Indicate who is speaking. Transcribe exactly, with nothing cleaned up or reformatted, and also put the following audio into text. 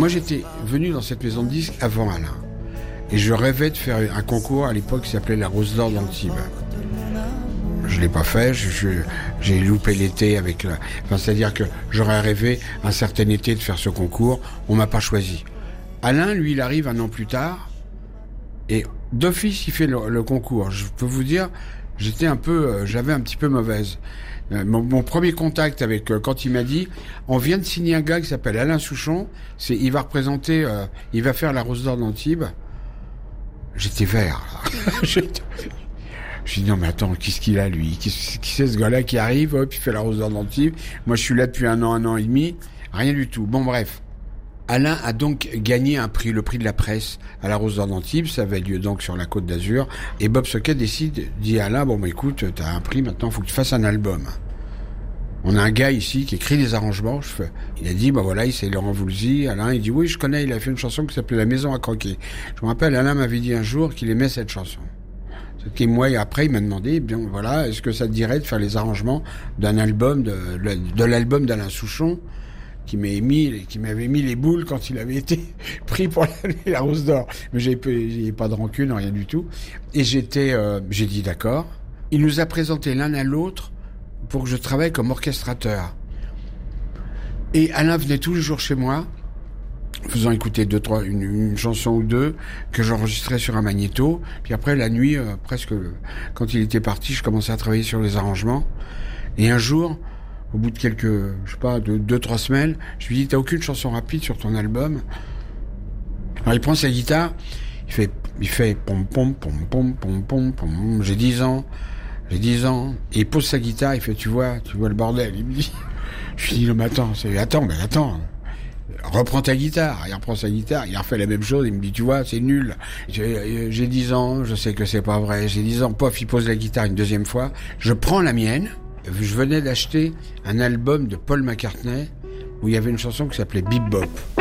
Speaker 1: Moi, j'étais venu dans cette maison de disques avant Alain. Et je rêvais de faire un concours à l'époque qui s'appelait la Rose d'Or d'Antibes. Je l'ai pas fait, je, je, j'ai loupé l'été avec la... Enfin, c'est-à-dire que j'aurais rêvé un certain été de faire ce concours, on m'a pas choisi. Alain, lui, il arrive un an plus tard, et d'office, il fait le, le concours. Je peux vous dire, j'étais un peu, euh, j'avais un petit peu mauvaise. Euh, mon, mon premier contact avec, euh, quand il m'a dit, on vient de signer un gars qui s'appelle Alain Souchon, c'est, il va représenter, euh, il va faire la Rose d'Or d'Antibes. J'étais vert, là. J'étais... Je dis non mais attends, qu'est-ce qu'il a lui? Qui, qui c'est ce gars-là qui arrive, hop, il fait la Rose d'Or d'Antibes. Moi je suis là depuis un an, un an et demi, rien du tout. Bon bref. Alain a donc gagné un prix, le prix de la presse à la Rose d'Or d'Antibes, ça avait lieu donc sur la Côte d'Azur. Et Bob Socket décide, dit à Alain, bon bah écoute, t'as un prix, maintenant faut que tu fasses un album. On a un gars ici qui écrit des arrangements. Je fais, il a dit, bah voilà, il c'est Laurent Voulzy. Alain, il dit, oui, je connais, il a fait une chanson qui s'appelait La Maison à croquer. Je me rappelle, Alain m'avait dit un jour qu'il aimait cette chanson. Et moi, après, il m'a demandé, bien, voilà, est-ce que ça te dirait de faire les arrangements d'un album, de, de l'album d'Alain Souchon, qui m'avait mis, qui m'avait mis les boules quand il avait été pris pour la, la Rose d'Or. Mais j'ai, j'ai pas de rancune, rien du tout. Et j'étais, euh, j'ai dit d'accord. Il nous a présenté l'un à l'autre pour que je travaille comme orchestrateur. Et Alain venait tous les jours chez moi, faisant écouter deux, trois, une, une chanson ou deux que j'enregistrais sur un magnéto. Puis après, la nuit, euh, presque, quand il était parti, je commençais à travailler sur les arrangements. Et un jour, au bout de quelques, je sais pas, de deux, trois semaines, je lui dis, t'as aucune chanson rapide sur ton album? Alors il prend sa guitare, il fait, il fait pom pom pom pom pom pom pom. J'ai dix ans, j'ai dix ans. Et il pose sa guitare, il fait, tu vois, tu vois le bordel. Il me dit, je lui dis, non mais attends, c'est, attends, mais attends. Reprends ta guitare. Il reprend sa guitare, il refait la même chose, il me dit, tu vois, c'est nul. J'ai, j'ai dix ans, je sais que c'est pas vrai. J'ai dix ans, pof, il pose la guitare une deuxième fois. Je prends la mienne. Je venais d'acheter un album de Paul McCartney où il y avait une chanson qui s'appelait Bebop.